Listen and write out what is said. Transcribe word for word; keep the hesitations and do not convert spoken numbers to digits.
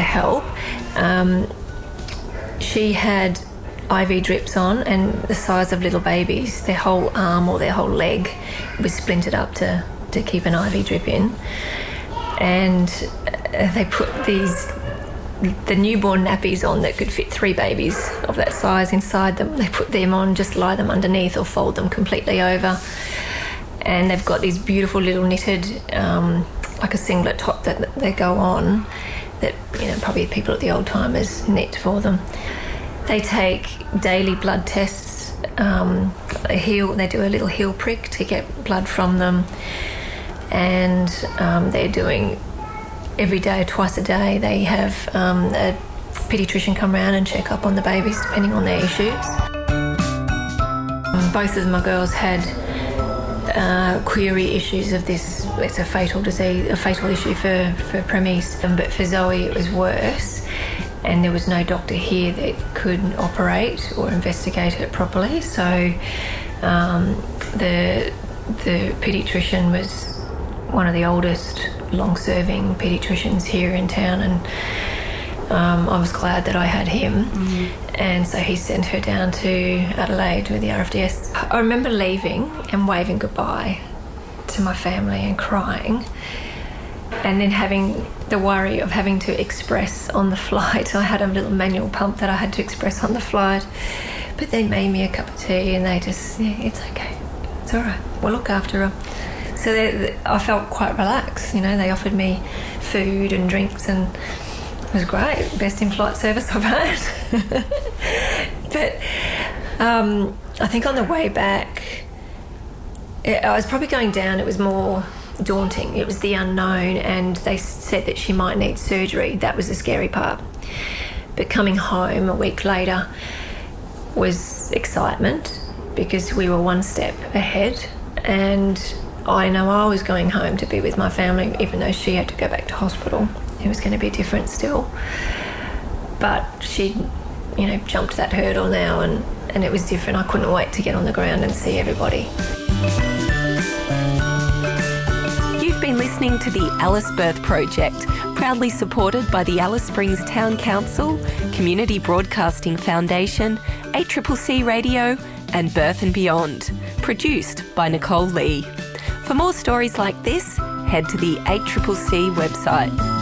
help. Um, she had I V drips on, and the size of little babies, their whole arm or their whole leg was splintered up to, to keep an I V drip in. And they put these, the newborn nappies on that could fit three babies of that size inside them. They put them on, just lie them underneath or fold them completely over. And they've got these beautiful little knitted, um, like a singlet top that they go on that, you know, probably people at the old timers knit for them. They take daily blood tests, um, a heel, they do a little heel prick to get blood from them, and um, they're doing every day, twice a day, they have um, a paediatrician come around and check up on the babies depending on their issues. Both of my girls had uh, query issues of this. It's a fatal disease, a fatal issue for, for preemies, um, but for Zoe it was worse. And there was no doctor here that could operate or investigate it properly. So um, the the paediatrician was one of the oldest long-serving paediatricians here in town, and um, I was glad that I had him. Mm-hmm. And so he sent her down to Adelaide with the R F D S. I remember leaving and waving goodbye to my family and crying, and then having the worry of having to express on the flight. I had a little manual pump that I had to express on the flight, but they made me a cup of tea and they just, yeah, it's okay, it's all right, we'll look after her. So they, they, I felt quite relaxed, you know, they offered me food and drinks and it was great, best in-flight service I've had. But um, I think on the way back, it, I was probably going down, it was more daunting. It was the unknown, and they said that she might need surgery. That was the scary part. But coming home a week later was excitement because we were one step ahead, and I know I was going home to be with my family, even though she had to go back to hospital. It was going to be different still. But she, you know, jumped that hurdle now, and, and it was different. I couldn't wait to get on the ground and see everybody. Been listening to the Alice Birth Project, proudly supported by the Alice Springs Town Council, Community Broadcasting Foundation, A C C C Radio and Birth and Beyond, produced by Nicole Lee. For more stories like this, head to the A C C C website.